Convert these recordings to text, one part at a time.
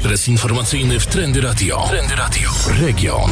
Ekspres informacyjny w Trendy Radio. Trendy Radio. Region.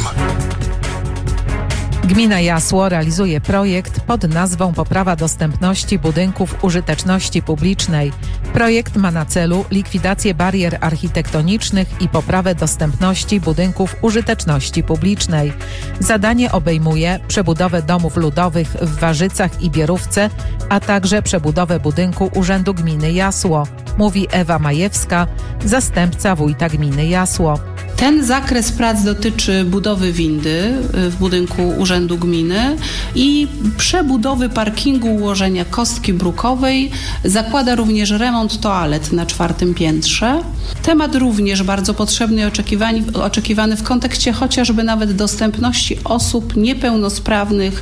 Gmina Jasło realizuje projekt pod nazwą Poprawa dostępności budynków użyteczności publicznej. Projekt ma na celu likwidację barier architektonicznych i poprawę dostępności budynków użyteczności publicznej. Zadanie obejmuje przebudowę domów ludowych w Warzycach i Bierówce, a także przebudowę budynku Urzędu Gminy Jasło, mówi Ewa Majewska, zastępca wójta gminy Jasło. Ten zakres prac dotyczy budowy windy w budynku Urzędu Gminy i przebudowy parkingu ułożenia kostki brukowej. Zakłada również remont toalet na 4. piętrze. Temat również bardzo potrzebny i oczekiwany w kontekście chociażby nawet dostępności osób niepełnosprawnych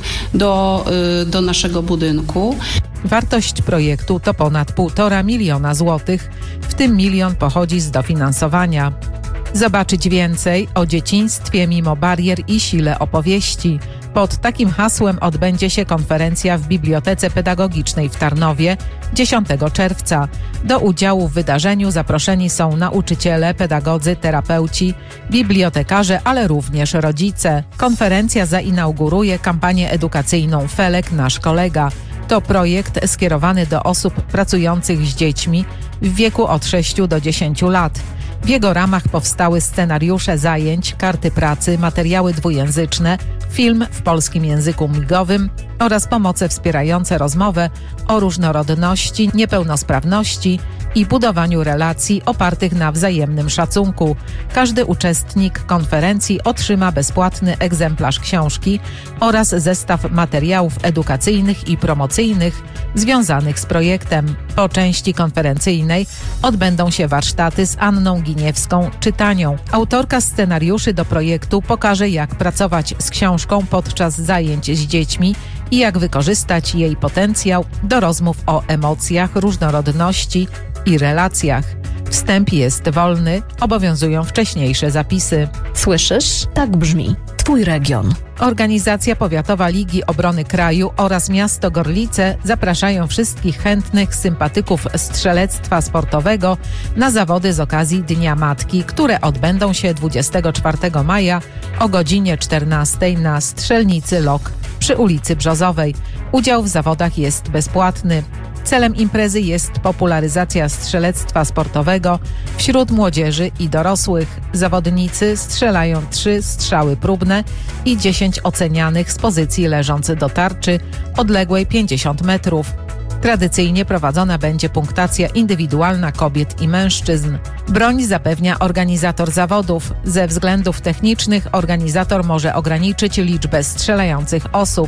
do naszego budynku. Wartość projektu to ponad 1,5 miliona złotych, w tym 1 milion pochodzi z dofinansowania. Zobaczyć więcej o dzieciństwie mimo barier i sile opowieści. Pod takim hasłem odbędzie się konferencja w Bibliotece Pedagogicznej w Tarnowie 10 czerwca. Do udziału w wydarzeniu zaproszeni są nauczyciele, pedagodzy, terapeuci, bibliotekarze, ale również rodzice. Konferencja zainauguruje kampanię edukacyjną Felek Nasz Kolega. To projekt skierowany do osób pracujących z dziećmi w wieku od 6 do 10 lat. W jego ramach powstały scenariusze zajęć, karty pracy, materiały dwujęzyczne, film w polskim języku migowym oraz pomoce wspierające rozmowę o różnorodności, niepełnosprawności i budowaniu relacji opartych na wzajemnym szacunku. Każdy uczestnik konferencji otrzyma bezpłatny egzemplarz książki oraz zestaw materiałów edukacyjnych i promocyjnych związanych z projektem. Po części konferencyjnej odbędą się warsztaty z Anną Giniewską czytanią. Autorka scenariuszy do projektu pokaże, jak pracować z książką podczas zajęć z dziećmi i jak wykorzystać jej potencjał do rozmów o emocjach, różnorodności i relacjach. Wstęp jest wolny, obowiązują wcześniejsze zapisy. Słyszysz? Tak brzmi Twój region. Organizacja Powiatowa Ligi Obrony Kraju oraz miasto Gorlice zapraszają wszystkich chętnych sympatyków strzelectwa sportowego na zawody z okazji Dnia Matki, które odbędą się 24 maja o godzinie 14 na strzelnicy LOK przy ulicy Brzozowej. Udział w zawodach jest bezpłatny. Celem imprezy jest popularyzacja strzelectwa sportowego wśród młodzieży i dorosłych. Zawodnicy strzelają 3 strzały próbne i 10 ocenianych z pozycji leżąc do tarczy odległej 50 metrów. Tradycyjnie prowadzona będzie punktacja indywidualna kobiet i mężczyzn. Broń zapewnia organizator zawodów. Ze względów technicznych organizator może ograniczyć liczbę strzelających osób.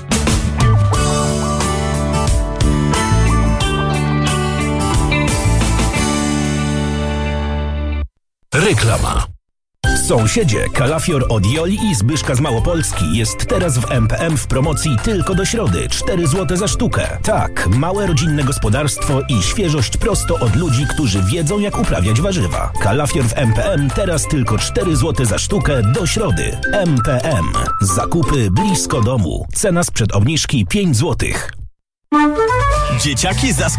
Reklama. Sąsiedzie, kalafior od Joli i Zbyszka z Małopolski jest teraz w MPM w promocji tylko do środy. 4 zł za sztukę. Tak, małe rodzinne gospodarstwo i świeżość prosto od ludzi, którzy wiedzą, jak uprawiać warzywa. Kalafior w MPM teraz tylko 4 zł za sztukę do środy. MPM. Zakupy blisko domu. Cena sprzed obniżki 5 zł. Dzieciaki